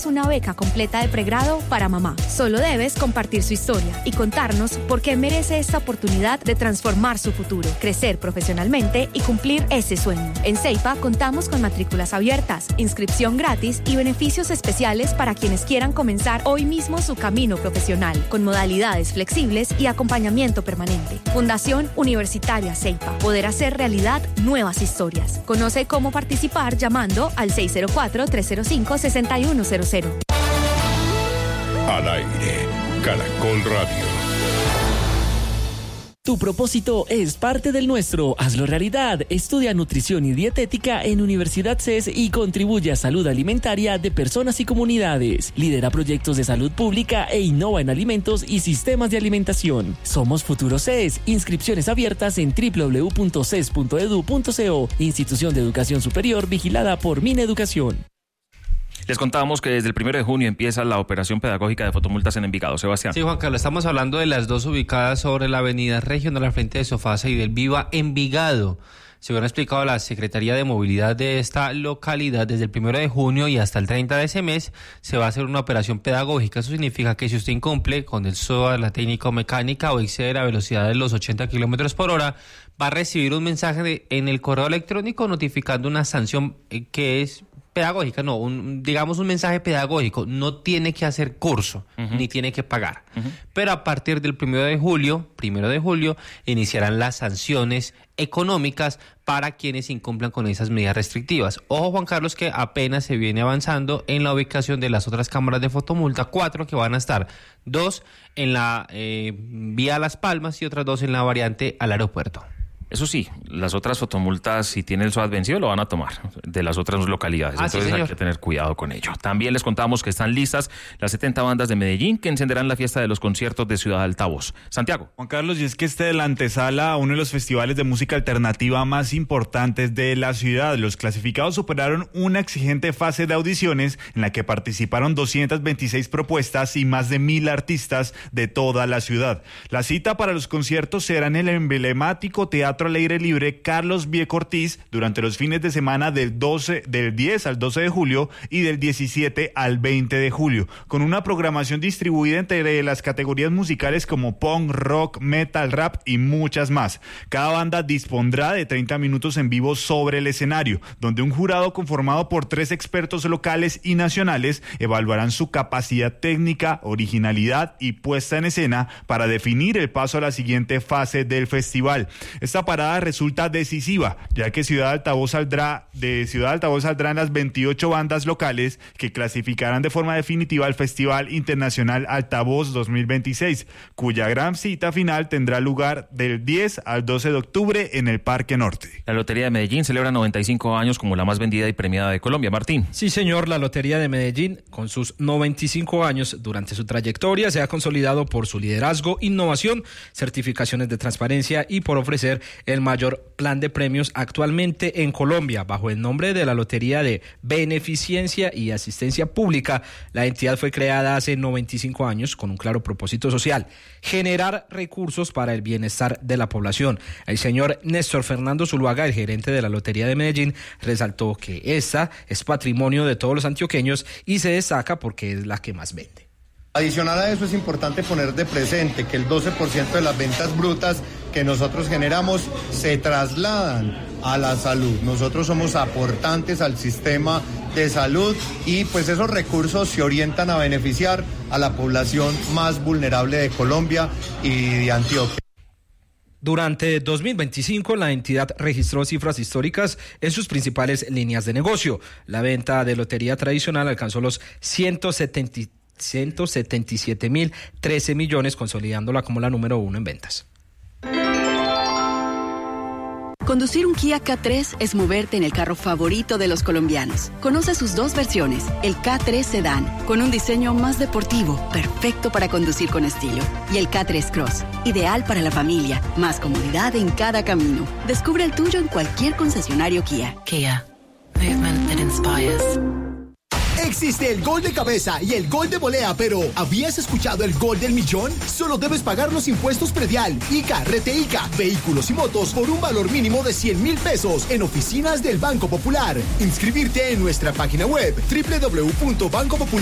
tenemos una beca completa de pregrado para mamá. Solo debes compartir su historia y contarnos por qué merece esta oportunidad de transformar su futuro, crecer profesionalmente y cumplir ese sueño. En CEIPA contamos con matrículas abiertas, inscripción gratis y beneficios especiales para quienes quieran comenzar hoy mismo su camino profesional, con modalidades flexibles y acompañamiento permanente. Fundación Universitaria CEIPA. Poder hacer realidad nuevas historias. Conoce cómo participar llamando al 604-305-6100. Al aire, Caracol Radio. Tu propósito es parte del nuestro. Hazlo realidad. Estudia nutrición y dietética en Universidad CES y contribuye a salud alimentaria de personas y comunidades. Lidera proyectos de salud pública e innova en alimentos y sistemas de alimentación. Somos Futuro CES. Inscripciones abiertas en www.ces.edu.co. Institución de Educación Superior vigilada por Mineducación. Les contábamos que desde el 1 de junio empieza la operación pedagógica de fotomultas en Envigado. Sebastián. Sí, Juan Carlos, estamos hablando de las dos ubicadas sobre la avenida Regional al frente de Sofasa y del Viva Envigado. Según ha explicado la Secretaría de Movilidad de esta localidad, desde el 1 de junio y hasta el 30 de ese mes se va a hacer una operación pedagógica. Eso significa que si usted incumple con el SOA, la técnica o mecánica o excede la velocidad de los 80 kilómetros por hora, va a recibir un mensaje en el correo electrónico notificando una sanción que es pedagógica, no, digamos un mensaje pedagógico. No tiene que hacer curso, ni tiene que pagar. Pero a partir del 1 de julio, iniciarán las sanciones económicas para quienes incumplan con esas medidas restrictivas. Ojo, Juan Carlos, que apenas se viene avanzando en la ubicación de las otras cámaras de fotomulta, 4 que van a estar, 2 en la vía Las Palmas y otras 2 en la variante al aeropuerto. Eso sí, las otras fotomultas, si tiene el SOAT vencido, lo van a tomar de las otras localidades. Entonces sí, hay que tener cuidado con ello. También les contamos que están listas las 70 bandas de Medellín que encenderán la fiesta de los conciertos de Ciudad Altavoz. Santiago. Juan Carlos, y es que de la antesala a uno de los festivales de música alternativa más importantes de la ciudad. Los clasificados superaron una exigente fase de audiciones en la que participaron 226 propuestas y más de 1,000 artistas de toda la ciudad. La cita para los conciertos será en el emblemático Teatro al aire libre Carlos Vieco Ortiz durante los fines de semana del 10 al 12 de julio y del 17 al 20 de julio, con una programación distribuida entre las categorías musicales como punk, rock, metal, rap y muchas más. Cada banda dispondrá de 30 minutos en vivo sobre el escenario, donde un jurado conformado por 3 expertos locales y nacionales evaluarán su capacidad técnica, originalidad y puesta en escena para definir el paso a la siguiente fase del festival. Esta parada resulta decisiva, ya que Ciudad Altavoz saldrán las 28 bandas locales que clasificarán de forma definitiva al Festival Internacional Altavoz 2026, cuya gran cita final tendrá lugar del 10 al 12 de octubre en el Parque Norte. La Lotería de Medellín celebra 95 años como la más vendida y premiada de Colombia. Martín. Sí, señor, la Lotería de Medellín, con sus 95 años durante su trayectoria, se ha consolidado por su liderazgo, innovación, certificaciones de transparencia y por ofrecer el mayor plan de premios actualmente en Colombia. Bajo el nombre de la Lotería de Beneficencia y Asistencia Pública, la entidad fue creada hace 95 años con un claro propósito social: generar recursos para el bienestar de la población. El señor Néstor Fernando Zuluaga, el gerente de la Lotería de Medellín, resaltó que esta es patrimonio de todos los antioqueños y se destaca porque es la que más vende. Adicional a eso, es importante poner de presente que el 12% de las ventas brutas que nosotros generamos se trasladan a la salud. Nosotros somos aportantes al sistema de salud y pues esos recursos se orientan a beneficiar a la población más vulnerable de Colombia y de Antioquia. Durante 2025, la entidad registró cifras históricas en sus principales líneas de negocio. La venta de lotería tradicional alcanzó los 177.013 millones, consolidándola como la número 1 en ventas. Conducir un Kia K3 es moverte en el carro favorito de los colombianos. Conoce sus 2 versiones, el K3 Sedán, con un diseño más deportivo, perfecto para conducir con estilo, y el K3 Cross, ideal para la familia, más comodidad en cada camino. Descubre el tuyo en cualquier concesionario Kia. Kia, movement that inspires. Existe el gol de cabeza y el gol de volea, pero ¿habías escuchado el gol del millón? Solo debes pagar los impuestos predial, ICA, Reteíca, vehículos y motos por un valor mínimo de 100,000 pesos en oficinas del Banco Popular. Inscribirte en nuestra página web www.bancopopular.